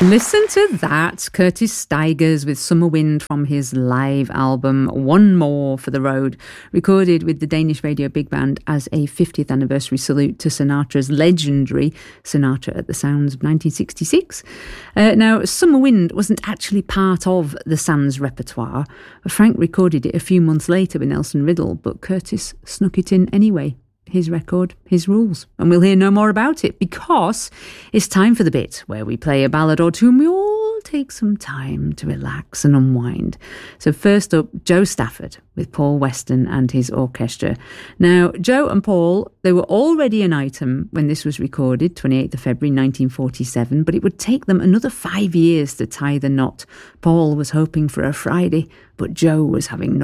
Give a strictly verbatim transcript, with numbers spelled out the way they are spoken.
Listen to that. Curtis Stigers with Summer Wind from his live album One More for the Road, recorded with the Danish Radio Big Band as a fiftieth anniversary salute to Sinatra's legendary Sinatra at the Sounds of nineteen sixty-six. Uh, now, Summer Wind wasn't actually part of the Sands repertoire. Frank recorded it a few months later with Nelson Riddle, but Curtis snuck it in anyway. His record, his rules. And we'll hear no more about it because it's time for the bit where we play a ballad or two and we all take some time to relax and unwind. So first up, Joe Stafford with Paul Weston and his orchestra. Now, Joe and Paul, they were already an item when this was recorded, twenty-eighth of February nineteen forty-seven, but it would take them another five years to tie the knot. Paul was hoping for a Friday, but Joe was having